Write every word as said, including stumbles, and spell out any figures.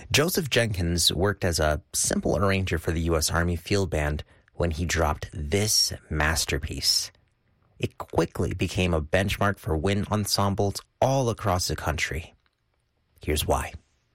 Joseph Jenkins worked as a simple arranger for the U S Army Field Band when he dropped this masterpiece. It quickly became a benchmark for wind ensembles all across the country. Here's why.